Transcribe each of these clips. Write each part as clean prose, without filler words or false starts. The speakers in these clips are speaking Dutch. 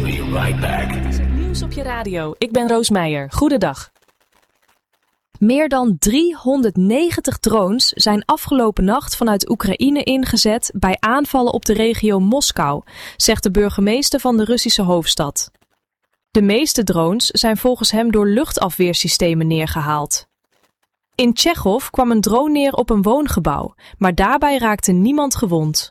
be right back. Het is het nieuws op je radio. Ik ben Roos Meijer. Goedendag. Meer dan 390 drones zijn afgelopen nacht vanuit Oekraïne ingezet bij aanvallen op de regio Moskou, zegt de burgemeester van de Russische hoofdstad. De meeste drones zijn volgens hem door luchtafweersystemen neergehaald. In Tsjechov kwam een drone neer op een woongebouw, maar daarbij raakte niemand gewond.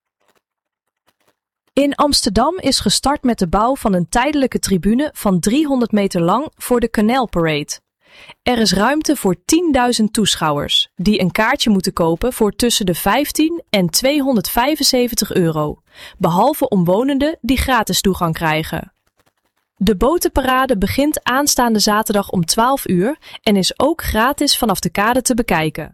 In Amsterdam is gestart met de bouw van een tijdelijke tribune van 300 meter lang voor de Canal Parade. Er is ruimte voor 10.000 toeschouwers, die een kaartje moeten kopen voor tussen de 15 en €275, behalve omwonenden die gratis toegang krijgen. De botenparade begint aanstaande zaterdag om 12 uur en is ook gratis vanaf de kade te bekijken.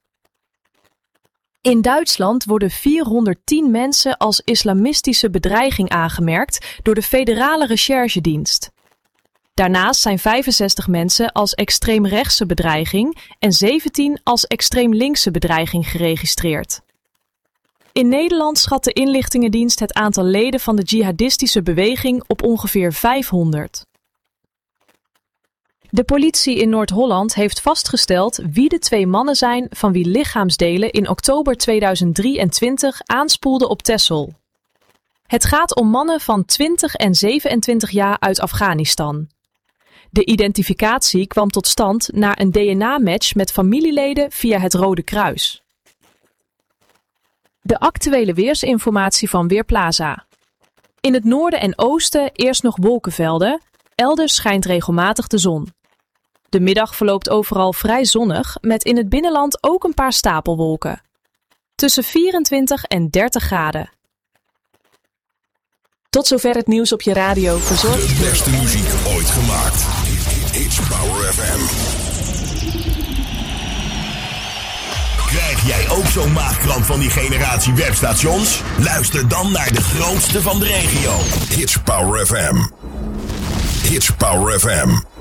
In Duitsland worden 410 mensen als islamistische bedreiging aangemerkt door de Federale Recherchedienst. Daarnaast zijn 65 mensen als extreemrechtse bedreiging en 17 als extreem linkse bedreiging geregistreerd. In Nederland schat de inlichtingendienst het aantal leden van de jihadistische beweging op ongeveer 500. De politie in Noord-Holland heeft vastgesteld wie de 2 mannen zijn van wie lichaamsdelen in oktober 2023 aanspoelden op Texel. Het gaat om mannen van 20 en 27 jaar uit Afghanistan. De identificatie kwam tot stand na een DNA-match met familieleden via het Rode Kruis. De actuele weersinformatie van Weerplaza. In het noorden en oosten eerst nog wolkenvelden, elders schijnt regelmatig de zon. De middag verloopt overal vrij zonnig, met in het binnenland ook een paar stapelwolken. Tussen 24 en 30 graden. Tot zover het nieuws op je radio. Verzorgd. De beste muziek ooit gemaakt. It's Power FM. Krijg jij ook zo'n maagkramp van die generatie webstations? Luister dan naar de grootste van de regio. It's Power FM. It's Power FM.